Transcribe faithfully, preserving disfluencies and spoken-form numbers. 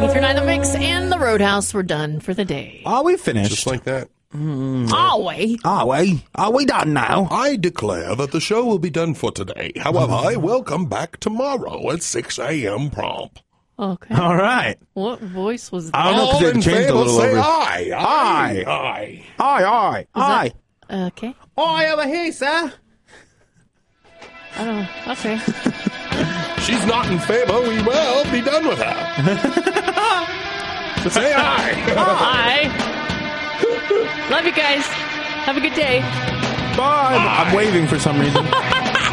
ninety-three point nine The Mix and the Roadhouse were done for the day. Are we finished? Just like that. Mm. Are we? Are we? Are we done now? I declare that the show will be done for today. However, I will come back tomorrow at six a.m. prompt. Okay. All right. What voice was that? I don't know because All it in changed a favor, little say over. aye. Aye. Aye. Aye, aye, aye. that- Okay. Aye over here, sir. I don't know. Okay. She's not in favor. We will be done with her. Say aye. Bye. Love you guys. Have a good day. Bye. I'm waving for some reason.